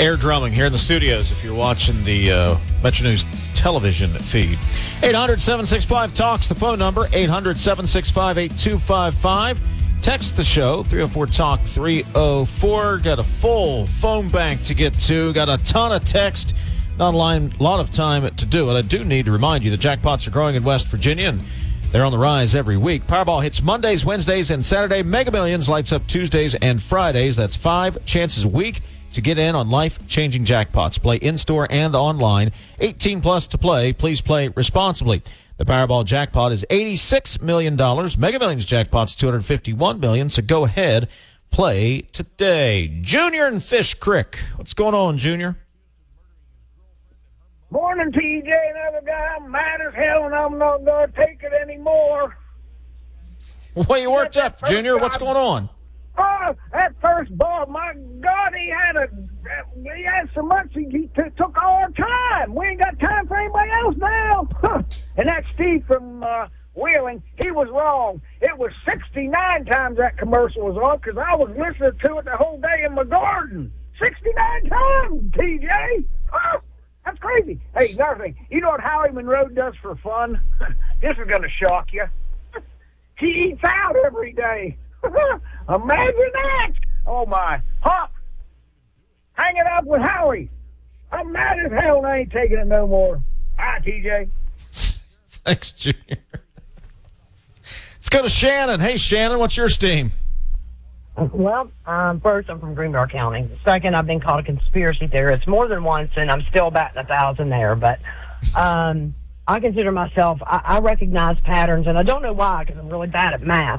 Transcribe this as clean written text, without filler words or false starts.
Air drumming here in the studios if you're watching the Metro News television feed. 800-765-TALKS, the phone number, 800-765-8255. Text the show, 304-TALK-304. Got a full phone bank to get to. Got a ton of text. Not a lot of time to do it. I do need to remind you the jackpots are growing in West Virginia, and they're on the rise every week. Powerball hits Mondays, Wednesdays, and Saturday. Mega Millions lights up Tuesdays and Fridays. That's 5 chances a week to get in on life-changing jackpots. Play in-store and online. 18 plus to play. Please play responsibly. The Powerball jackpot is $86 million. Mega Millions jackpot's $251 million. So go ahead, play today. Junior in Fish Creek. What's going on, Junior? Morning, TJ. Another guy. I'm mad as hell, and I'm not going to take it anymore. Well, you worked up, Junior. What's going on? Oh, that first ball, my God, he had so much, he took all our time. We ain't got time for anybody else now. And that Steve from Wheeling, he was wrong. It was 69 times that commercial was on because I was listening to it the whole day in my garden. 69 times, TJ. Oh, that's crazy. Hey, another thing, you know what Howie Monroe does for fun? This is going to shock you. He eats out every day. Imagine that! Oh my. Hop! Hanging out with Howie. I'm mad as hell and I ain't taking it no more. Hi, TJ. Thanks, Junior. Let's go to Shannon. Hey, Shannon, what's your steam? Well, first, I'm from Greenbrier County. Second, I've been called a conspiracy theorist more than once, and I'm still batting 1,000 there. But I consider myself, I recognize patterns, and I don't know why because I'm really bad at math.